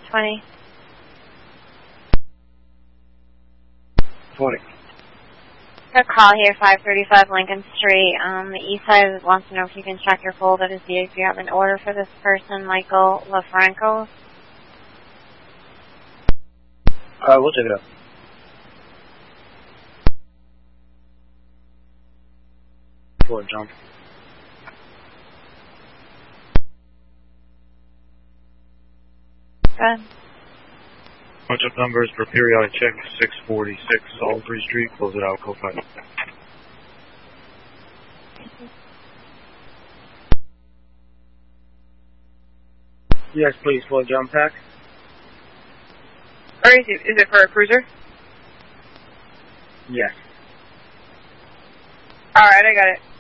20. 20. A call here, 535 Lincoln Street. The east side wants to know if you can check your folder to see if you have an order for this person, Michael LaFranco. We'll check it out. Floor jump. Good. Bunch-up numbers for periodic check 646 Salisbury Street. Close it out. Code 5. Yes, please. Full jump pack. Or is it for a cruiser? Yes. Alright, I got it.